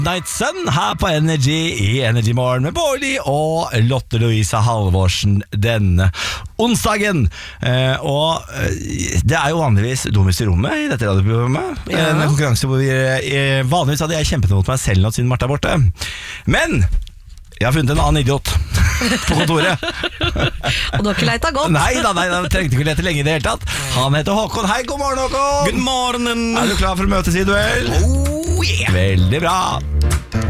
Night Sun her på Energy i Energy Morgen med Bårli og Lotte Louise Halvorsen denne onsdagen. Og det er jo vanligvis Dummest i rommet i dette radioprogrammet. En konkurranse hvor vanligvis hadde jeg kjempet mot meg selv nå siden Martha er borte. Men jeg har funnet en annen idiot på kontoret. Og du har ikke leita godt? Nei, trengte ikke lete lenge i det hele tatt. Han heter Håkon. Hei, god morgen Håkon. Good morning. Er du klar for å møtes i duell? Oh yeah. Veldig bra.